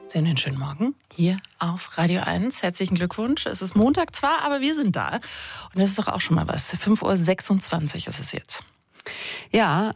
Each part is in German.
Sie haben einen schönen Morgen hier auf Radio 1. Herzlichen Glückwunsch. Es ist Montag zwar, aber wir sind da. Und das ist doch auch schon mal was. 5:26 Uhr ist es jetzt. Ja,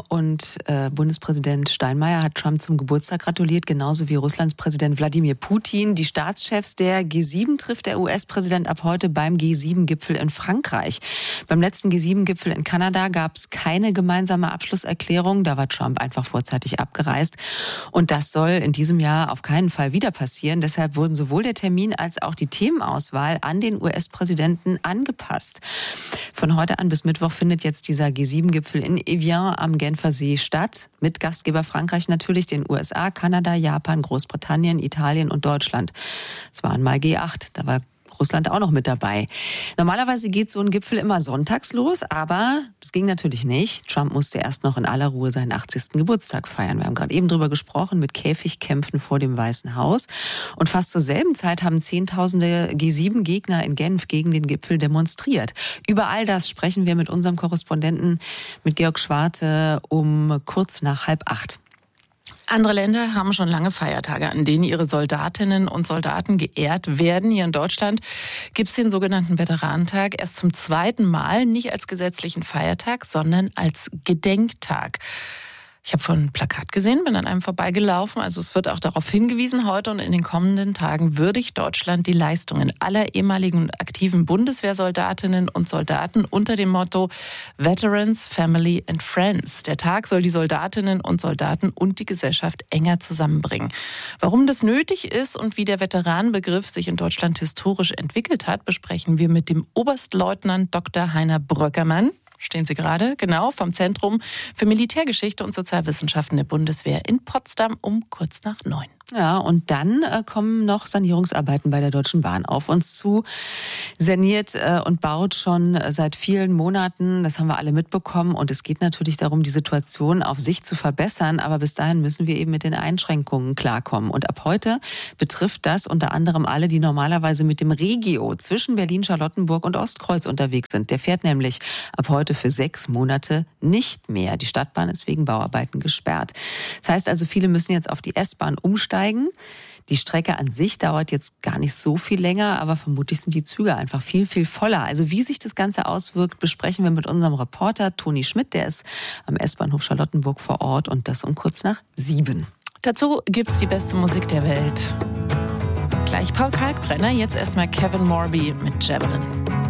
und Bundespräsident Steinmeier hat Trump zum Geburtstag gratuliert, genauso wie Russlands Präsident Wladimir Putin. Die Staatschefs der G7 trifft der US-Präsident ab heute beim G7-Gipfel in Frankreich. Beim letzten G7-Gipfel in Kanada gab es keine gemeinsame Abschlusserklärung. Da war Trump einfach vorzeitig abgereist. Und das soll in diesem Jahr auf keinen Fall wieder passieren. Deshalb wurden sowohl der Termin als auch die Themenauswahl an den US-Präsidenten angepasst. Von heute an bis Mittwoch findet jetzt dieser G7-Gipfel in Evian am Genfersee statt. Mit Gastgeber Frankreich natürlich, den USA, Kanada, Japan, Großbritannien, Italien und Deutschland. Es waren mal G8, da war Russland auch noch mit dabei. Normalerweise geht so ein Gipfel immer sonntags los, aber das ging natürlich nicht. Trump musste erst noch in aller Ruhe seinen 80. Geburtstag feiern. Wir haben gerade eben drüber gesprochen, mit Käfigkämpfen vor dem Weißen Haus. Und fast zur selben Zeit haben Zehntausende G7-Gegner in Genf gegen den Gipfel demonstriert. Über all das sprechen wir mit unserem Korrespondenten, mit Georg Schwarte, um kurz nach 7:30. Andere Länder haben schon lange Feiertage, an denen ihre Soldatinnen und Soldaten geehrt werden. Hier in Deutschland gibt es den sogenannten Veteranentag erst zum zweiten Mal, nicht als gesetzlichen Feiertag, sondern als Gedenktag. Ich habe vorhin ein Plakat gesehen, bin an einem vorbeigelaufen. Also es wird auch darauf hingewiesen, heute und in den kommenden Tagen würdigt Deutschland die Leistungen aller ehemaligen und aktiven Bundeswehrsoldatinnen und Soldaten unter dem Motto Veterans, Family and Friends. Der Tag soll die Soldatinnen und Soldaten und die Gesellschaft enger zusammenbringen. Warum das nötig ist und wie der Veteranenbegriff sich in Deutschland historisch entwickelt hat, besprechen wir mit dem Oberstleutnant Dr. Heiner Bröckermann. Stehen Sie gerade, genau, vom Zentrum für Militärgeschichte und Sozialwissenschaften der Bundeswehr in Potsdam um kurz nach 9. Ja, und dann kommen noch Sanierungsarbeiten bei der Deutschen Bahn auf uns zu. Saniert und baut schon seit vielen Monaten, das haben wir alle mitbekommen. Und es geht natürlich darum, die Situation auf Sicht zu verbessern. Aber bis dahin müssen wir eben mit den Einschränkungen klarkommen. Und ab heute betrifft das unter anderem alle, die normalerweise mit dem Regio zwischen Berlin, Charlottenburg und Ostkreuz unterwegs sind. Der fährt nämlich ab heute für 6 Monate nicht mehr. Die Stadtbahn ist wegen Bauarbeiten gesperrt. Das heißt also, viele müssen jetzt auf die S-Bahn umsteigen. Die Strecke an sich dauert jetzt gar nicht so viel länger, aber vermutlich sind die Züge einfach viel, viel voller. Also wie sich das Ganze auswirkt, besprechen wir mit unserem Reporter Toni Schmidt. Der ist am S-Bahnhof Charlottenburg vor Ort und das um kurz nach 7. Dazu gibt's die beste Musik der Welt. Gleich Paul Kalkbrenner, jetzt erstmal Kevin Morby mit Javelin.